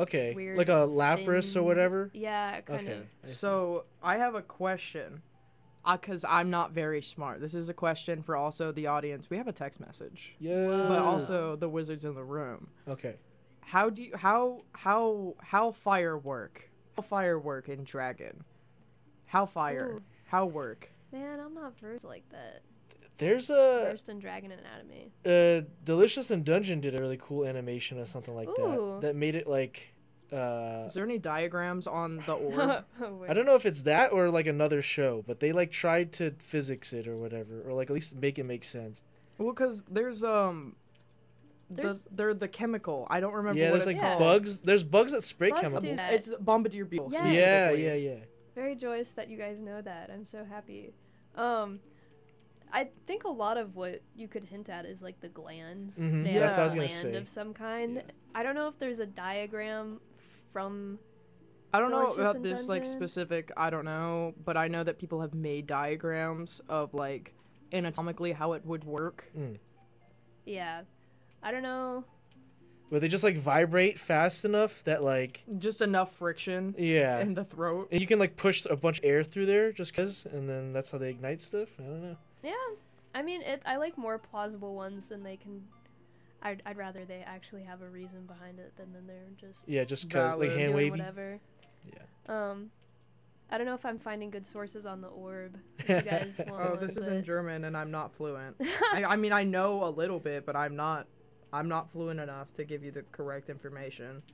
Okay, weird like a Lapras or fin- whatever. Yeah, kind of. Okay. I see. So I have a question, because I'm not very smart. This is a question for also the audience. We have a text message, Yeah. but Whoa. also the wizards in the room. Okay. How do you how fire work? How fire work in Dragon? How fire? Ooh. How work? Man, I'm not versed like that. There's a Versed in Dragon Anatomy. Delicious in Dungeon did a really cool animation of something like Ooh. that made it like Is there any diagrams on the orb? I don't know if it's that or like another show, but they like tried to physics it or whatever, or like at least make it make sense. Well, cause there's they're the chemical. I don't remember Yeah, what there's it's like Yeah. called. bugs. There's bugs that spray Bugs chemical. do that. It's bombardier beetle. Yes. Yeah, specifically. yeah. Very joyous that you guys know that. I'm so happy. I think a lot of what you could hint at is like the glands. Mhm, They yeah, have that's a what I was gonna gland say. of some kind. Yeah. I don't know if there's a diagram from. I don't know Delicious about in this like Dungeon? specific. I don't know, but I know that people have made diagrams of like anatomically how it would work. Mm. Yeah, I don't know. Where they just like vibrate fast enough that like Just enough friction yeah, in the throat. and you can like push a bunch of air through there just cause, and then that's how they ignite stuff. I don't know. Yeah, I mean, I like more plausible ones than they can. I'd rather they actually have a reason behind it than they're just Yeah, just cause like Valid. hand doing wavy. whatever. Yeah. I don't know if I'm finding good sources on the orb. If you guys want Oh, one, this is in but- German, and I'm not fluent. I mean, I know a little bit, but I'm not fluent enough to give you the correct information.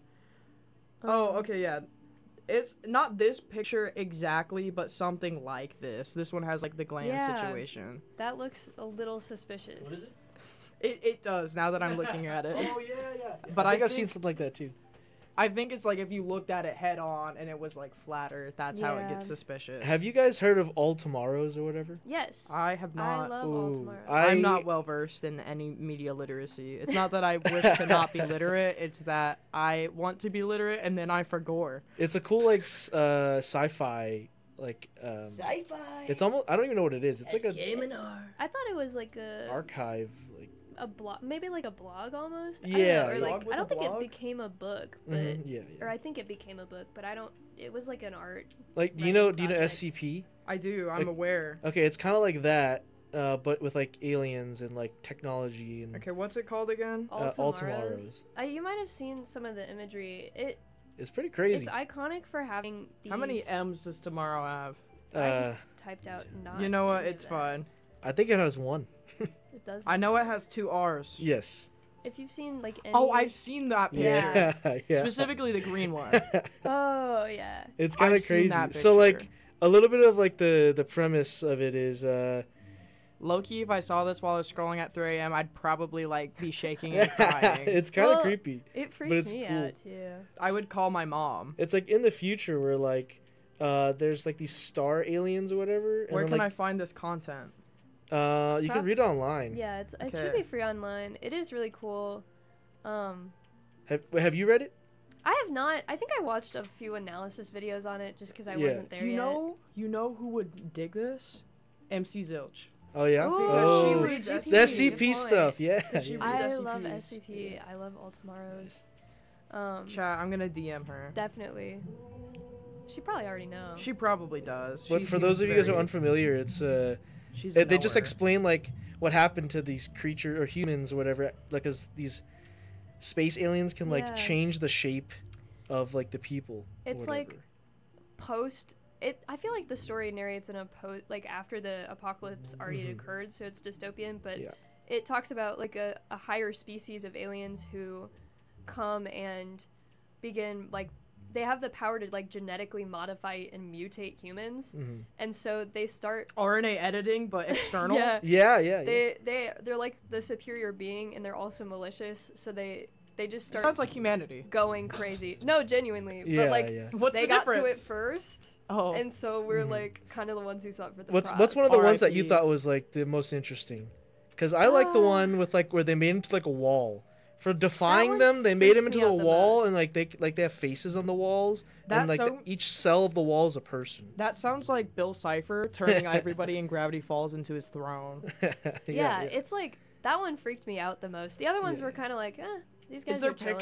Oh, okay, yeah. It's not this picture exactly, but something like this. This one has like the gland Yeah. situation. That looks a little suspicious. What is it? It does now that I'm looking at it. Oh yeah. But I I think I've seen think- something like that too. I think it's like if you looked at it head on and it was like flatter, that's how it Yeah. gets suspicious. Have you guys heard of All Tomorrows or whatever? Yes. I have I not. love All Ooh, Tomorrow. I'm not well versed in any media literacy. It's not that I wish to not be literate. It's that I want to be literate and then I forgore. It's a cool like sci-fi like Sci-fi. it's almost I don't even know what it is. It's like a I thought it was like archive like a blog, maybe like a blog almost. Yeah, I don't know, yeah. or Blog like with I a don't think it blog? became a book, but mhm, yeah. or I think it became a book, but I don't. It was like an art. Like do you writing know project. SCP? I do. I'm Like- aware. Okay, it's kind of like that, but with like aliens and like technology and Okay, what's it called again? All All Tomorrows. Tomorrows. You might have seen some of the imagery. it's pretty crazy. It's iconic for having these. How many M's does tomorrow have? I just typed out not. You know what? any of It's that. fine. I think it has one. It does. I know it has 2 R's. Yes. If you've seen like any. Oh, I've seen that picture. Yeah. Yeah. Specifically the green one. Oh yeah. It's kind I've of seen crazy. that So like picture. a little bit of like the premise of it is Low-key, if I saw this while I was scrolling at 3 a.m., I'd probably like be shaking and crying. it's kind of Well, creepy. It freaks it's me cool. out too. I would call my mom. It's like in the future where like there's like these star aliens or whatever. And Where then, can like, I find this content? You can read it online. Yeah, it should Okay. be free online. It is really cool. Have you read it? I have not. I think I watched a few analysis videos on it just because I Yeah. wasn't there You yet. know who would dig this? MC Zilch. Oh yeah. Ooh, Because she oh. reads It's SCP. Good SCP point. stuff. Yeah. Because she yeah. reads I love SCPs. SCP. I love All Tomorrows. Chat, I'm gonna DM her. Definitely. She probably already knows. She probably does. But She for those seems of you guys who are very- unfamiliar, it's she's they just nowhere. explain like what happened to these creature or humans or whatever, like as these space aliens can like Yeah. change the shape of like the people. or It's like whatever. post it. I feel like the story narrates in a post like after the apocalypse already had Mhm. occurred, so it's dystopian. But Yeah. it talks about like a higher species of aliens who come and begin like they have the power to like genetically modify and mutate humans, Mhm. and so they start. RNA editing, but external. Yeah. Yeah. They're like the superior being, and they're also malicious. So they just It start sounds like humanity. going crazy. No, genuinely. Yeah, but like yeah. What's they the got to it difference? first, Oh, and so we're Mhm. like kind of the ones who saw it for the. What's one of the ones that you R.I.P. thought was like the most interesting? Because I like the one with like where they made into like a wall. For defying one them, they made them freaks into me a out the wall, most. and like they have faces on the walls, and That like sounds- each cell of the wall is a person. that sounds like Bill Cipher turning everybody in Gravity Falls into his throne. Yeah, it's like that one freaked me out the most. The other ones Yeah. were kind of like, these guys Is there are chilling.